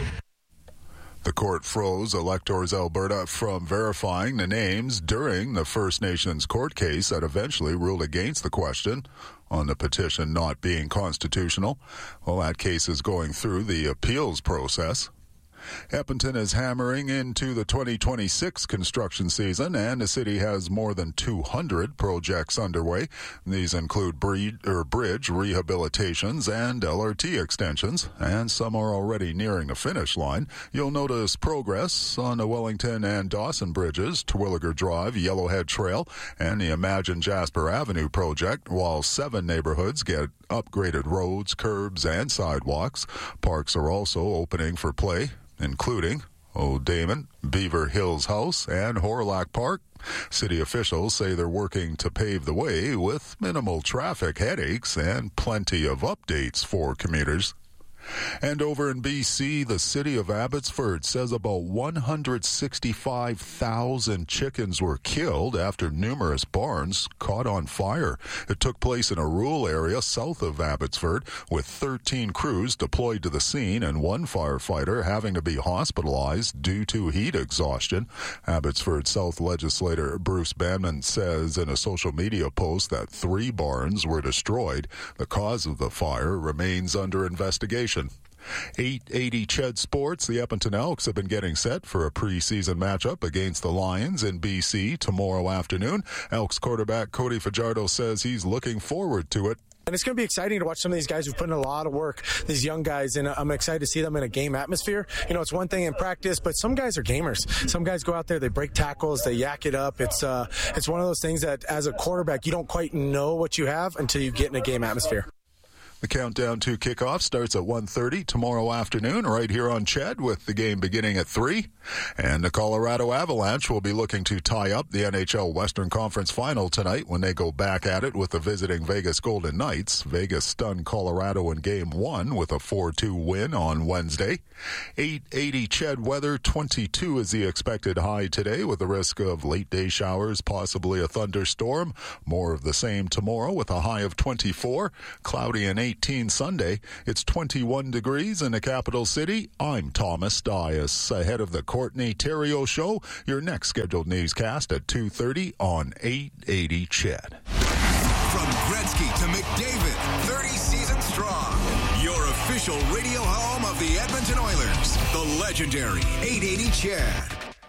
Speaker 10: The court froze Electors Alberta from verifying the names during the First Nations court case that eventually ruled against the question on the petition not being constitutional. Well, that case is going through the appeals process. Edmonton is hammering into the 2026 construction season, and the city has more than 200 projects underway. These include bridge rehabilitations and LRT extensions, and some are already nearing the finish line. You'll notice progress on the Wellington and Dawson bridges, Terwilliger Drive, Yellowhead Trail, and the Imagine Jasper Avenue project, while 7 neighborhoods get upgraded roads, curbs, and sidewalks. Parks are also opening for play, including Old Damon, Beaver Hills House, and Hawrelak Park. City officials say they're working to pave the way with minimal traffic headaches and plenty of updates for commuters. And over in BC, the city of Abbotsford says about 165,000 chickens were killed after numerous barns caught on fire. It took place in a rural area south of Abbotsford, with 13 crews deployed to the scene and 1 firefighter having to be hospitalized due to heat exhaustion. Abbotsford South legislator Bruce Banman says in a social media post that 3 barns were destroyed. The cause of the fire remains under investigation. Nation. 8:80 Ched Sports. The Edmonton Elks have been getting set for a preseason matchup against the Lions in BC tomorrow afternoon. Elks quarterback Cody Fajardo says he's looking forward to it.
Speaker 14: And it's going to be exciting to watch some of these guys who've put in a lot of work, these young guys, and I'm excited to see them in a game atmosphere. You know, it's one thing in practice, but some guys are gamers. Some guys go out there, they break tackles, they yak it up. It's one of those things that as a quarterback, you don't quite know what you have until you get in a game atmosphere.
Speaker 10: The countdown to kickoff starts at 1:30 tomorrow afternoon right here on Ched, with the game beginning at 3. And the Colorado Avalanche will be looking to tie up the NHL Western Conference Final tonight when they go back at it with the visiting Vegas Golden Knights. Vegas stunned Colorado in Game 1 with a 4-2 win on Wednesday. 8:80 Ched weather, 22 is the expected high today with the risk of late-day showers, possibly a thunderstorm. More of the same tomorrow with a high of 24. Cloudy and 18 Sunday. It's 21 degrees in the capital city. I'm Thomas Dias. Ahead of the Courtney Theriault Show, your next scheduled newscast at 2:30 on 880 Ched.
Speaker 12: From Gretzky to McDavid, 30 seasons strong. Your official radio home of the Edmonton Oilers, the legendary 880 Ched.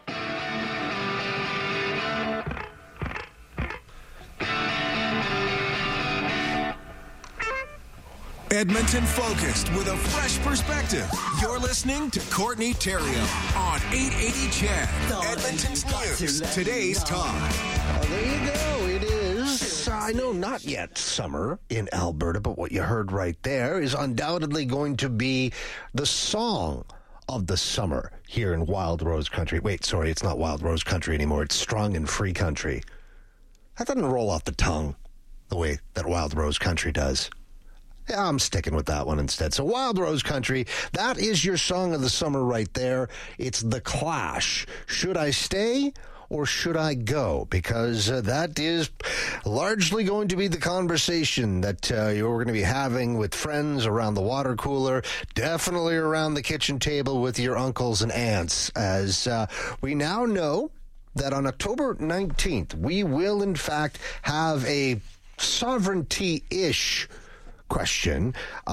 Speaker 12: Edmonton focused with a fresh perspective. You're listening to Courtney Theriault on 880 Ched. Edmonton's news, today's talk.
Speaker 15: There you go. It is, I know, not yet summer in Alberta, but what you heard right there is undoubtedly going to be the song of the summer here in Wild Rose Country. Wait, sorry, it's not Wild Rose Country anymore. It's Strong and Free Country. That doesn't roll off the tongue the way that Wild Rose Country does. Yeah, I'm sticking with that one instead. So Wild Rose Country, that is your song of the summer right there. It's The Clash. Should I stay or should I go? Because that is largely going to be the conversation that you're going to be having with friends around the water cooler, definitely around the kitchen table with your uncles and aunts, as we now know that on October 19th, we will in fact have a sovereignty-ish question.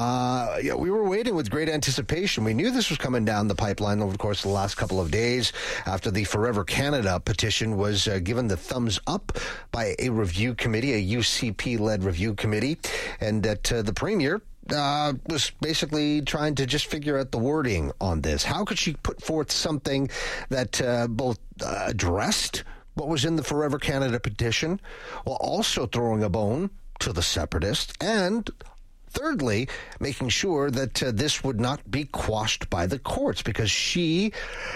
Speaker 15: We were waiting with great anticipation. We knew this was coming down the pipeline over the course of the last couple of days after the Forever Canada petition was given the thumbs up by a review committee, a UCP-led review committee, and that the Premier was basically trying to just figure out the wording on this. How could she put forth something that both addressed what was in the Forever Canada petition while also throwing a bone to the separatists, and thirdly, making sure that this would not be quashed by the courts, because she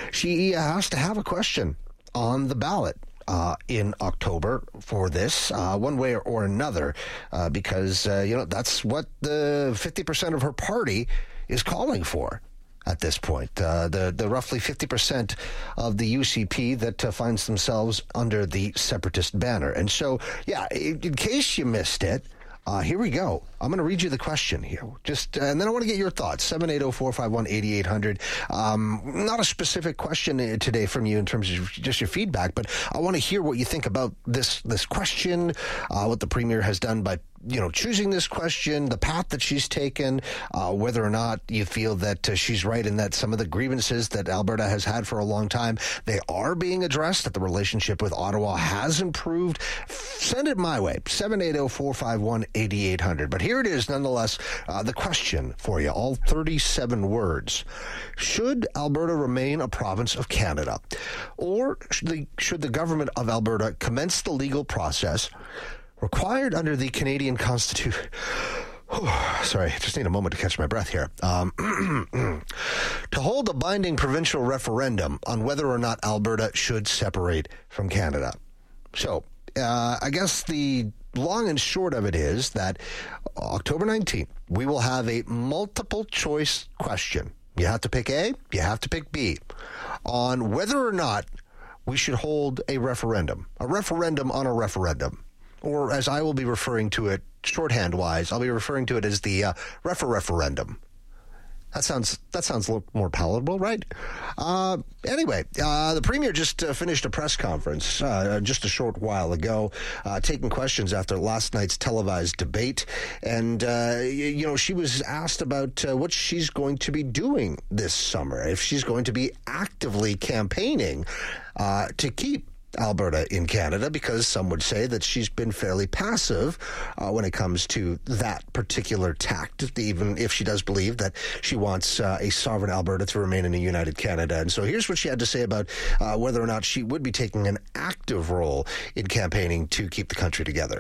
Speaker 15: has to have a question on the ballot in October for this, one way or another, because that's what the 50% of her party is calling for at this point. The roughly 50% of the UCP that finds themselves under the separatist banner. And so, yeah, in case you missed it, here we go. I'm going to read you the question here. And then I want to get your thoughts. 780-451-8800. Not a specific question today from you in terms of just your feedback, but I want to hear what you think about this question, what the Premier has done by choosing this question, the path that she's taken, whether or not you feel that she's right in that some of the grievances that Alberta has had for a long time, they are being addressed, that the relationship with Ottawa has improved. Send it my way, 780-451-8800. But here it is, nonetheless, the question for you, all 37 words. Should Alberta remain a province of Canada? Or should the government of Alberta commence the legal process required under the Canadian Constitution? Sorry, I just need a moment to catch my breath here. To hold a binding provincial referendum on whether or not Alberta should separate from Canada. So, I guess the long and short of it is that October 19th, we will have a multiple choice question. You have to pick A, you have to pick B, on whether or not we should hold a referendum on a referendum. Or as I will be referring to it shorthand-wise, I'll be referring to it as the referendum. That sounds a little more palatable, right? Anyway, the Premier just finished a press conference just a short while ago, taking questions after last night's televised debate. And, she was asked about what she's going to be doing this summer, if she's going to be actively campaigning to keep Alberta in Canada, because some would say that she's been fairly passive when it comes to that particular tact, even if she does believe that she wants a sovereign Alberta to remain in a united Canada. And so here's what she had to say about whether or not she would be taking an active role in campaigning to keep the country together.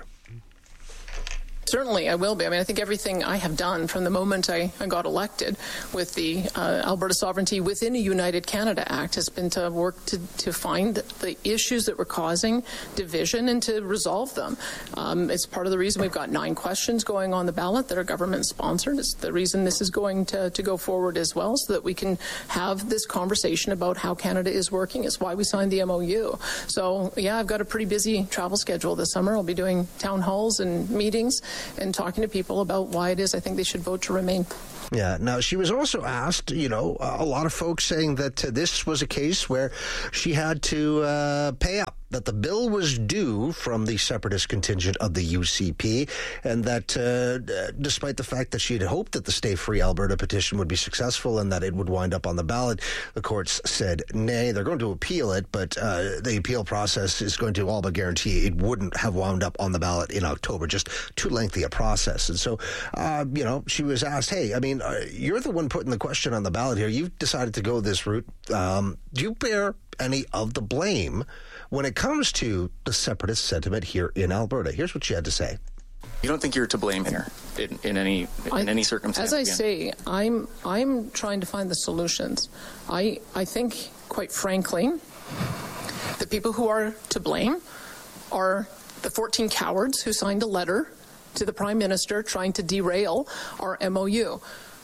Speaker 11: Certainly, I will be. I mean, I think everything I have done from the moment I got elected with the Alberta Sovereignty Within a United Canada Act has been to work to find the issues that were causing division and to resolve them. It's part of the reason we've got 9 questions going on the ballot that are government-sponsored. It's the reason this is going to go forward as well, so that we can have this conversation about how Canada is working. It's why we signed the MOU. So, yeah, I've got a pretty busy travel schedule this summer. I'll be doing town halls and meetings and talking to people about why it is I think they should vote to remain.
Speaker 15: Yeah. Now, she was also asked, a lot of folks saying that this was a case where she had to pay up, that the bill was due from the separatist contingent of the UCP, and that despite the fact that she had hoped that the Stay Free Alberta petition would be successful and that it would wind up on the ballot, the courts said nay. They're going to appeal it, but the appeal process is going to all but guarantee it wouldn't have wound up on the ballot in October, just too lengthy a process. And so, she was asked, hey, I mean, you're the one putting the question on the ballot here. You've decided to go this route. Do you bear any of the blame when it comes to the separatist sentiment here in Alberta? Here's what she had to say.
Speaker 16: You don't think you're to blame here in any circumstance?
Speaker 11: As I say, I'm trying to find the solutions. I think, quite frankly, the people who are to blame are the 14 cowards who signed a letter to the Prime Minister trying to derail our MOU.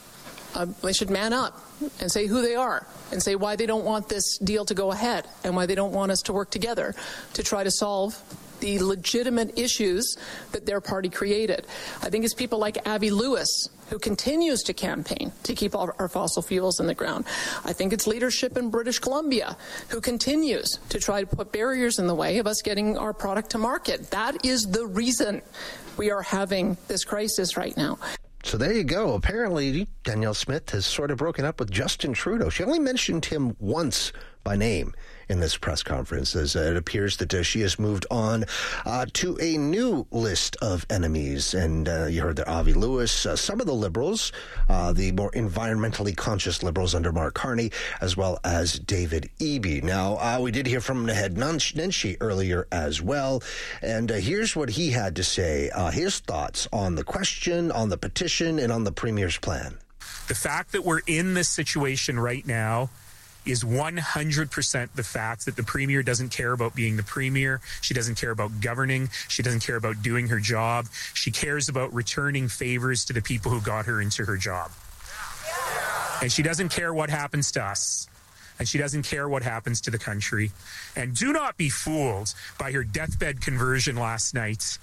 Speaker 11: They should man up and say who they are and say why they don't want this deal to go ahead and why they don't want us to work together to try to solve the legitimate issues that their party created. I think it's people like Avi Lewis who continues to campaign to keep all our fossil fuels in the ground. I think it's leadership in British Columbia who continues to try to put barriers in the way of us getting our product to market. That is the reason we are having this crisis right now.
Speaker 15: So there you go. Apparently, Danielle Smith has sort of broken up with Justin Trudeau. She only mentioned him once by name in this press conference, as it appears that she has moved on to a new list of enemies. And you heard that Avi Lewis, some of the Liberals, the more environmentally conscious Liberals under Mark Carney, as well as David Eby. Now, we did hear from Naheed Nenshi earlier as well, and here's what he had to say, his thoughts on the question, on the petition, and on the Premier's plan.
Speaker 13: The fact that we're in this situation right now is 100% the fact that the Premier doesn't care about being the Premier. She doesn't care about governing. She doesn't care about doing her job. She cares about returning favors to the people who got her into her job. And she doesn't care what happens to us. And she doesn't care what happens to the country. And do not be fooled by her deathbed conversion last night,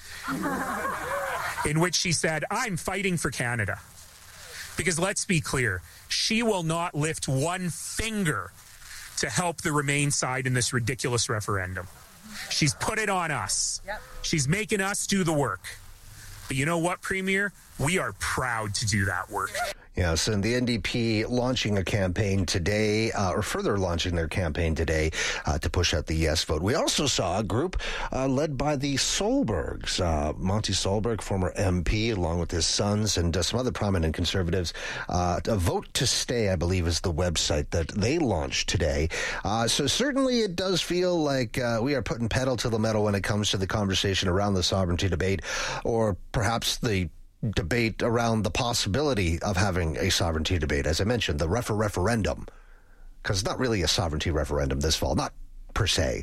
Speaker 13: in which she said, I'm fighting for Canada. Because let's be clear, she will not lift one finger to help the Remain side in this ridiculous referendum. She's put it on us. Yep. She's making us do the work. But you know what, Premier? We are proud to do that work.
Speaker 15: Yes, and the NDP launching a campaign today, or further launching their campaign today to push out the yes vote. We also saw a group led by the Solbergs, Monty Solberg, former MP, along with his sons and some other prominent Conservatives. A Vote to Stay, I believe, is the website that they launched today. So certainly it does feel like we are putting pedal to the metal when it comes to the conversation around the sovereignty debate, or perhaps the debate around the possibility of having a sovereignty debate. As I mentioned, the referendum, because it's not really a sovereignty referendum this fall, not per se.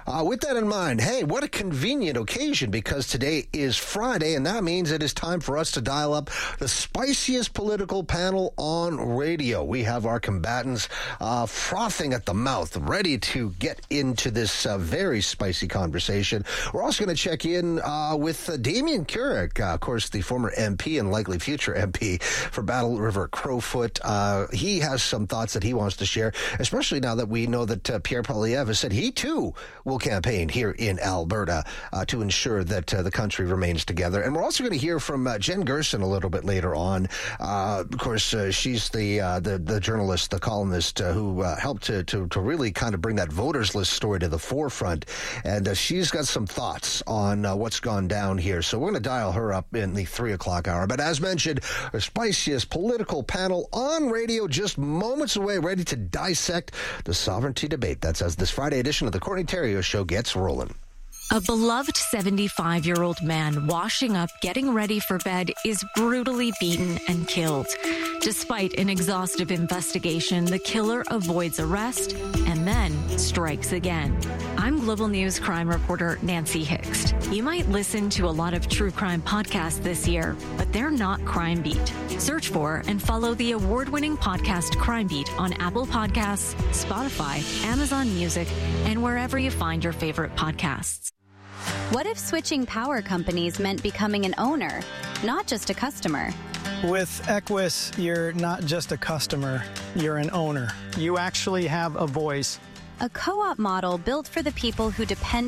Speaker 15: With that in mind, hey, what a convenient occasion, because today is Friday, and that means it is time for us to dial up the spiciest political panel on radio. We have our combatants frothing at the mouth, ready to get into this very spicy conversation. We're also going to check in with Damien Carrick, of course, the former MP and likely future MP for Battle River Crowfoot. He has some thoughts that he wants to share, especially now that we know that Pierre Poilievre has said he too will campaign here in Alberta to ensure that the country remains together. And we're also going to hear from Jen Gerson a little bit later on. Of course, she's the journalist, the columnist who helped to really kind of bring that voters list story to the forefront. And she's got some thoughts on what's gone down here. So we're going to dial her up in the 3 o'clock hour. But as mentioned, the spiciest political panel on radio just moments away, ready to dissect the sovereignty debate. That's as this Friday edition of the Courtney Theriault Show gets rolling.
Speaker 17: A beloved 75-year-old man washing up, getting ready for bed, is brutally beaten and killed. Despite an exhaustive investigation, the killer avoids arrest and then strikes again. I'm Global News crime reporter Nancy Hixt. You might listen to a lot of true crime podcasts this year, but they're not Crime Beat. Search for and follow the award-winning podcast Crime Beat on Apple Podcasts, Spotify, Amazon Music, and wherever you find your favorite podcasts.
Speaker 18: What if switching power companies meant becoming an owner, not just a customer?
Speaker 19: With Equus, you're not just a customer, you're an owner. You actually have a voice.
Speaker 18: A co-op model built for the people who depend